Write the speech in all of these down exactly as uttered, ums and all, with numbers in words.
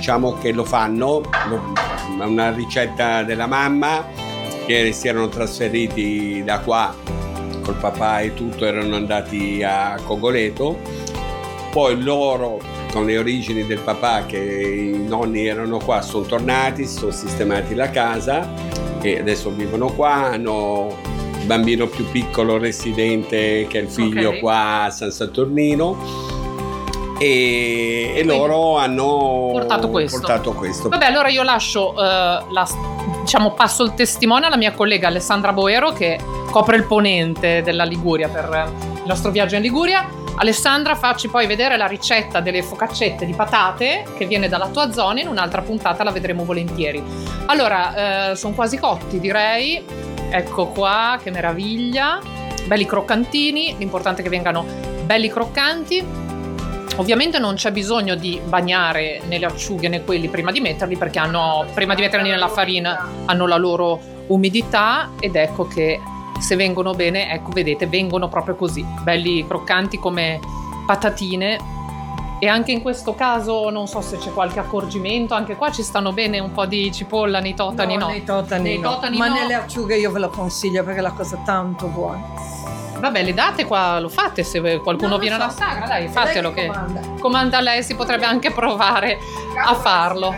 diciamo che lo fanno, è una ricetta della mamma, che si erano trasferiti da qua col papà e tutto, erano andati a Cogoleto, poi loro con le origini del papà, che i nonni erano qua, sono tornati, si sono sistemati la casa e adesso vivono qua, hanno il bambino più piccolo residente che è il figlio okay. qua a San Saturnino. E, e loro hanno portato questo. portato questo. Vabbè, allora io lascio, uh, la, diciamo, passo il testimone alla mia collega Alessandra Boero, che copre il ponente della Liguria per il nostro viaggio in Liguria. Alessandra, facci poi vedere la ricetta delle focaccette di patate che viene dalla tua zona, in un'altra puntata la vedremo volentieri. Allora, uh, sono quasi cotti, direi. Ecco qua, che meraviglia, belli croccantini, l'importante è che vengano belli croccanti. Ovviamente non c'è bisogno di bagnare né le acciughe né quelli prima di metterli, perché hanno, prima di metterli nella farina hanno la loro umidità, ed ecco che se vengono bene, ecco vedete, vengono proprio così, belli croccanti come patatine. E anche in questo caso non so se c'è qualche accorgimento, anche qua ci stanno bene un po' di cipolla nei totani, no? No, nei totani, nei no. totani ma no. Nelle acciughe io ve lo consiglio perché è la cosa tanto buona. Vabbè, le date qua lo fate, se qualcuno no, viene so. alla sagra, dai, fatelo, che comanda. comanda lei, si potrebbe anche provare a farlo.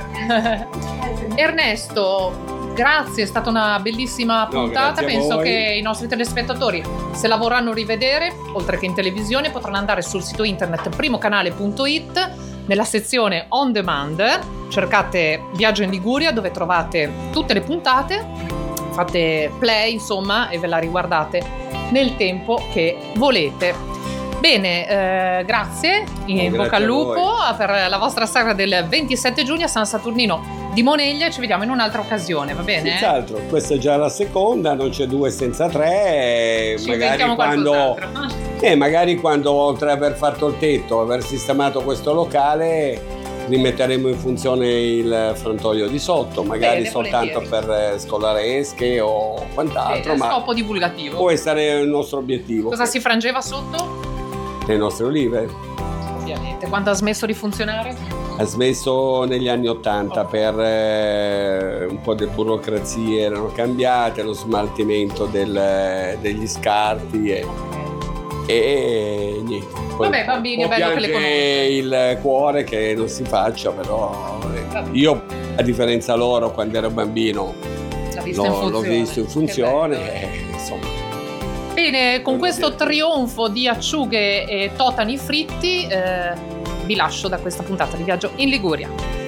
Ernesto, grazie, è stata una bellissima puntata. No, penso che i nostri telespettatori, se la vorranno rivedere, oltre che in televisione, potranno andare sul sito internet primocanale punto it, nella sezione on demand, cercate Viaggio in Liguria, dove trovate tutte le puntate, fate play insomma e ve la riguardate nel tempo che volete. Bene, eh, grazie, in no, bocca al lupo voi. per la vostra sagra del ventisette giugno a San Saturnino di Moneglia. Ci vediamo in un'altra occasione, va bene? Senz'altro, questa è già la seconda, non c'è due senza tre. Ci magari quando eh, magari quando oltre ad aver fatto il tetto, aver sistemato questo locale, rimetteremo in funzione il frantoio di sotto, magari bene, soltanto volentieri. per scolaresche o quant'altro, bene, ma scopo divulgativo. può essere il nostro obiettivo. Cosa si frangeva sotto? Le nostre olive. Ovviamente. Quando ha smesso di funzionare? Ha smesso negli anni Ottanta, okay. per eh, un po' di burocrazie erano cambiate, lo smaltimento del, degli scarti e, e niente. Poi, Vabbè, bambini, è bello che le conosce. Il cuore che non si faccia, però eh, io a differenza loro quando ero bambino l'ho visto, l'ho, in l'ho visto in funzione e, insomma. Bene, con questo trionfo di acciughe e totani fritti eh, vi lascio da questa puntata di Viaggio in Liguria.